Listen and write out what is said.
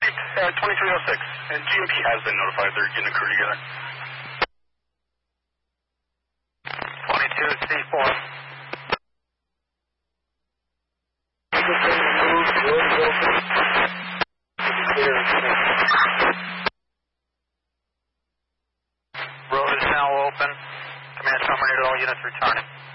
2306, and GMP has been notified they're getting a crew together. 22C4. Road is now open. Command summary to all units returning.